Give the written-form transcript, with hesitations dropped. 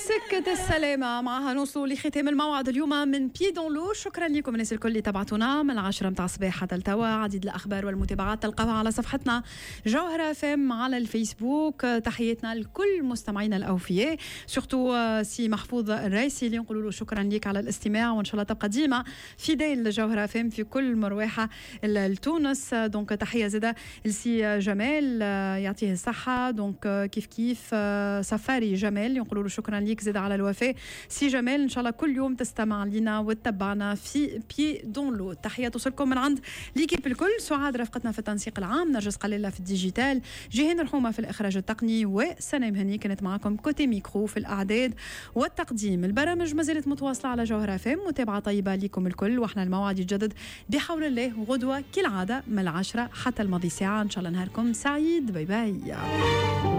سكة السلامة معها نوصل لختام الموعد اليوم من بي دون لو. شكرا لكم الناس الكل اللي تابعتونا من 10 متاع الصباح حتى التوا. عديد الأخبار والمتابعات تلقاوها على صفحتنا جوهرة FM على الفيسبوك. تحياتنا لكل مستمعينا الأوفياء، سورتو سي محفوظ الرئيسي اللي نقول له شكرا لك على الاستماع، وإن شاء الله تبقى ديما فيديل جوهرة FM في كل مروحة لتونس. دونك تحية زادة لسي جمال يعطيه الصحة. دونك كيف سفاري جمال يقولوا له شكرا ليك زاد على الوفاء سي جمال. ان شاء الله كل يوم تستمع لنا وتتبعنا في بي دون لو. تحيه توصلكم من عند ليكيب الكل. سعاد رفقتنا في التنسيق العام، نرجس قليله في الديجيتال، جيهان رحومه في الاخراج التقني، وسناء مهني كانت معكم كوتي ميكرو في الاعداد والتقديم. البرامج ما زالت متواصله على جوهره فم. متابعه طيبه لكم الكل، واحنا الموعد يتجدد بحول الله غدوه كالعاده من 10 حتى الماضي ساعه. ان شاء الله نهاركم سعيد. باي باي.